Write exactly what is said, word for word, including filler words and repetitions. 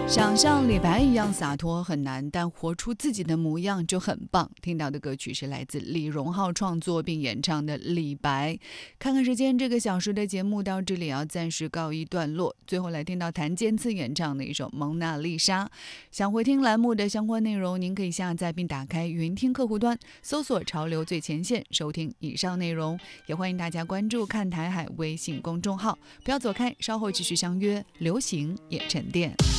想像李白一样洒脱很难，但活出自己的模样就很棒。听到的歌曲是来自李荣浩创作并演唱的《李白》。看看时间，这个小时的节目到这里要暂时告一段落。最后来听到谭健次演唱的一首《蒙娜丽莎》。想回听栏目的相关内容，您可以下载并打开云听客户端，搜索潮流最前线，收听以上内容。也欢迎大家关注看台海微信公众号。不要走开，稍后继续相约流行也沉淀。